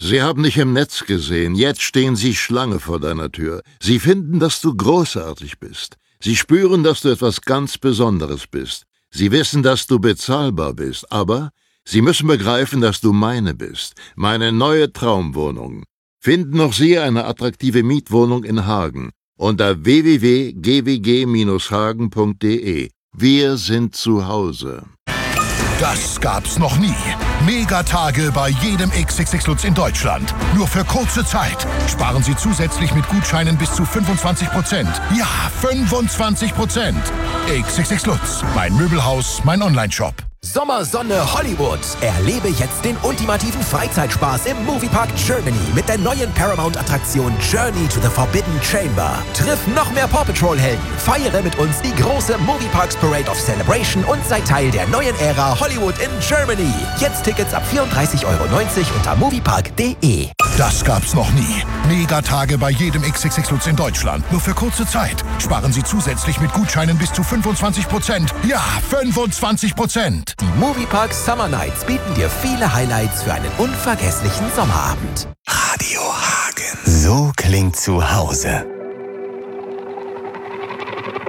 Sie haben dich im Netz gesehen, jetzt stehen sie Schlange vor deiner Tür. Sie finden, dass du großartig bist. Sie spüren, dass du etwas ganz Besonderes bist. Sie wissen, dass du bezahlbar bist, aber sie müssen begreifen, dass du meine bist. Meine neue Traumwohnung. Finden auch Sie eine attraktive Mietwohnung in Hagen unter www.gwg-hagen.de. Wir sind zu Hause. Das gab's noch nie. Megatage bei jedem XXX Lutz in Deutschland. Nur für kurze Zeit. Sparen Sie zusätzlich mit Gutscheinen bis zu 25%. Ja, 25%. XXX Lutz. Mein Möbelhaus, mein Onlineshop. Sommersonne Hollywood. Erlebe jetzt den ultimativen Freizeitspaß im Moviepark Germany mit der neuen Paramount-Attraktion Journey to the Forbidden Chamber. Triff noch mehr Paw Patrol-Helden, feiere mit uns die große Movieparks Parade of Celebration und sei Teil der neuen Ära Hollywood in Germany. Jetzt Tickets ab 34,90 € unter moviepark.de. Das gab's noch nie. Megatage bei jedem XXX Lutz in Deutschland. Nur für kurze Zeit. Sparen Sie zusätzlich mit Gutscheinen bis zu 25%. Ja, 25%. Die Moviepark Summer Nights bieten dir viele Highlights für einen unvergesslichen Sommerabend. Radio Hagen. So klingt zu Hause.